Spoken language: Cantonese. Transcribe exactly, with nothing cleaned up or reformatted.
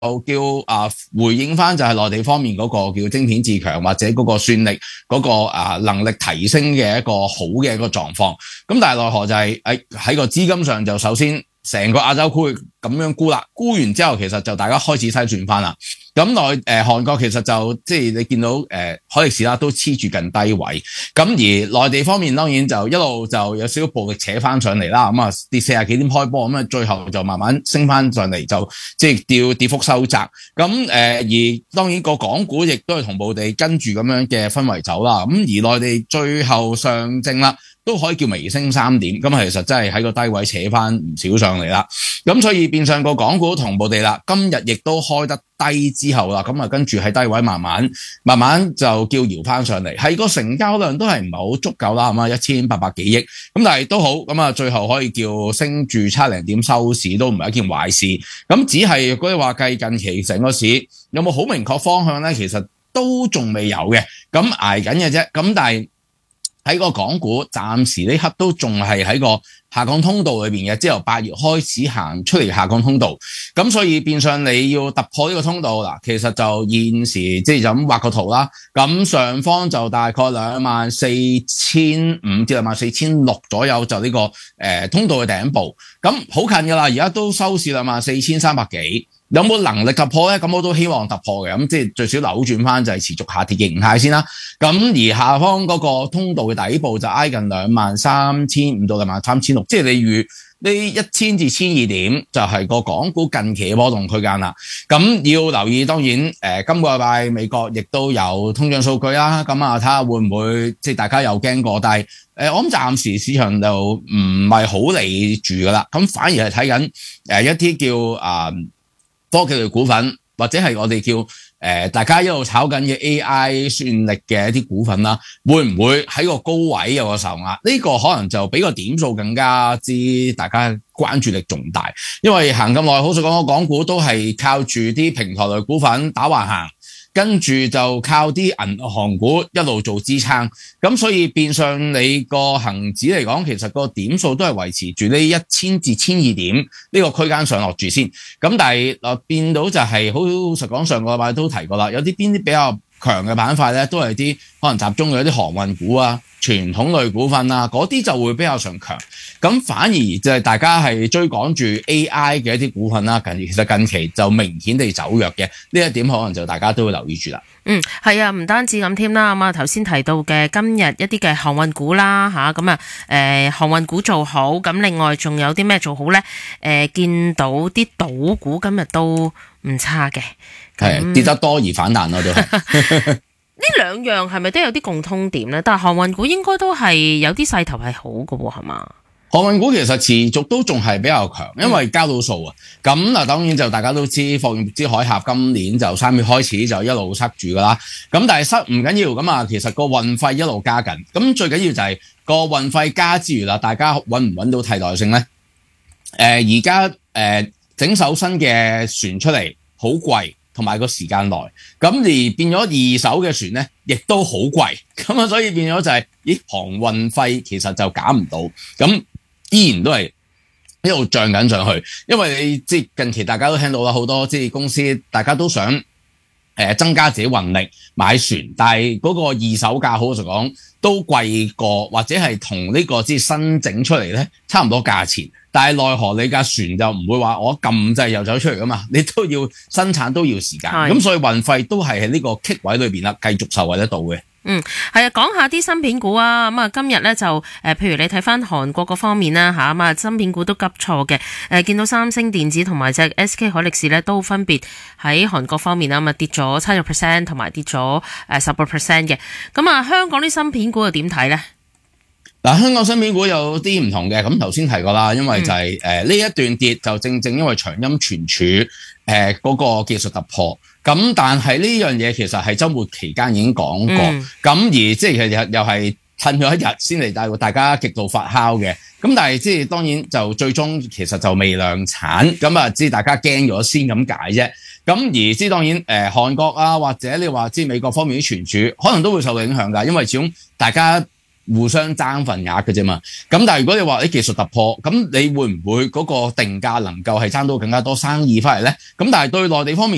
叫啊回應翻就係內地方面嗰個叫晶片自強或者嗰個算力嗰個啊能力提升嘅一個好嘅一個狀況。咁但係奈何就係喺喺個資金上就首先成個亞洲區咁樣沽啦，沽完之後其實就大家開始篩選翻啦。咁內誒韓國其實就即係你見到誒、呃、海力士啦都黐住近低位，咁而內地方面當然就一路就有少少暴力扯翻上嚟啦，咁啊跌四十幾點開波，咁啊最後就慢慢升翻上嚟，就即係跌跌幅收窄。咁誒、呃、而當然個港股亦都係同步地跟住咁樣嘅氛圍走啦。咁而內地最後上證啦，都可以叫微升三點，咁其實真係喺個低位扯翻唔少上嚟啦。咁所以變相個港股同步地啦，今日亦都開得低之後啦，咁啊跟住喺低位慢慢慢慢就叫搖翻上嚟，係個成交量都係唔係好足夠啦，咁啊一千八百幾億，咁但係都好，咁啊最後可以叫升住差零點收市，都唔係一件壞事。咁只係如果你話計近期成個市有冇好明確方向咧，其實都仲未有嘅，咁捱緊嘅啫。咁但係喺個港股暫時呢刻都仲係喺個下降通道裏邊嘅，即係由八月開始行出嚟下降通道，咁所以變相你要突破呢個通道嗱，其實就現時即係就咁畫個圖啦，咁上方就大概兩萬四千五至兩萬四千六左右就呢、這個誒、呃、通道嘅頂部，咁好近噶啦，而家都收市兩萬四千三百幾。有冇能力突破咧？咁我都希望突破嘅，咁即係最少扭轉翻就係持續下跌嘅形態先啦。咁而下方嗰個通道嘅底部就挨近兩萬三千五到兩萬三千六，即係你預呢一千至千二點就係個港股近期嘅波動區間啦。咁要留意，當然誒、呃，今個禮拜美國亦都有通脹數據啦。咁啊，睇下會唔會即係大家有驚過，但係誒、呃，我諗暫時市場就唔係好理住噶啦。咁反而係睇緊誒一啲叫啊。呃科技類股份或者係我哋叫誒、呃、大家一路炒緊嘅 A I 算力嘅一啲股份啦，會唔會喺個高位有個受壓？呢、這個可能就比個點數更加之大家關注力重大，因為行咁耐，好似講個港股都係靠住啲平台類股份打橫行。跟住就靠啲銀行股一路做支撐，咁所以變相你個恒指嚟講，其實個點數都係維持住呢一千至千二點呢個區間上落住先。咁但係嗱變到就係、是、好實講，上個禮拜都提過啦，有啲邊啲比較強嘅板塊咧，都係啲可能集中嘅一啲航運股啊、傳統類股份啊，嗰啲就會比較上強。咁反而就係大家係追趕住 A I 嘅一啲股份啦，近其實近期就明顯地走弱嘅，呢一點可能就大家都會留意住啦。 嗯，係啊，唔單止咁添啦，咁啊頭先提到嘅今日一啲嘅航運股啦吓，咁啊誒航運股做好，咁另外仲有啲咩做好咧？誒、呃、見到啲賭股今日都唔差嘅， 係跌得多而反彈咯，都係。 呢兩樣係咪都有啲共通點咧？但係航運股應該都係有啲勢頭係好嘅喎，係嘛？ 航運股其實持續都仲係比較強，因為交到數啊。咁嗱，當然就大家都知，貨運之海峽今年就三月開始就一路塞住噶啦。咁但係塞唔緊要，咁啊，其實個運費一路加緊。咁最緊要就係個運費加之餘啦，大家揾唔揾到替代性咧？誒、呃，而家誒整艘新嘅船出嚟好貴，同埋個時間耐，咁而變咗二手嘅船咧，亦都好貴。咁啊，所以變咗就係、是，咦，航運費其實就減唔到，咁。依然都係一路漲緊上去，因為你即係近期大家都聽到啦，好多即係公司大家都想誒、呃、增加自己運力買船，但係嗰個二手價好老實講都貴過，或者係同呢個即係新整出嚟咧差唔多價錢，但係奈何你架船就唔會話我撳掣又走出嚟噶嘛，你都要生產都要時間，咁所以運費都係喺呢個棘位裏邊啦，繼續受惠得到嘅。 嗯，係啊，講下啲芯片股啊，咁啊今日咧就誒、呃，譬如你睇翻韓國嗰方面啦吓，咁啊芯片股都急挫嘅，誒、呃、見到三星電子同埋隻 S K 海力士咧都分別喺韓國方面啊，咁啊跌咗七個 percent 同埋跌咗誒十個 percent 嘅，咁啊香港啲芯片股又點睇咧？ 嗱，香港芯片股有啲唔同嘅，咁頭先提過啦，因為就係誒呢一段跌就正正因為長鑫存儲誒嗰個技術突破。咁但係呢樣嘢其實係週末期間已經講過，咁、嗯、而即係其實又係趁咗一日先嚟帶大家極度發酵嘅，咁但係即係當然就最終其實就未量產，咁啊即係大家驚咗先咁解啫。咁而即係當然誒、呃、韓國啊或者你話即係美國方面啲存儲可能都會受到影響㗎，因為始終大家互相爭份額嘅啫嘛。咁但係如果你話你技術突破，咁你會唔會嗰個定價能夠係爭到更加多生意翻嚟咧？咁但係對內地方面。